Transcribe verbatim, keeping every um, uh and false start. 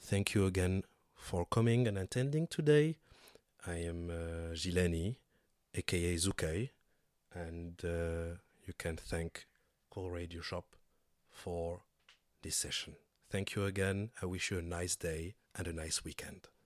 thank you again for coming and attending today. I am uh, Gileni, aka Zukay, and uh, you can thank Call Radio Shop for this session. Thank you again. I wish you a nice day and a nice weekend.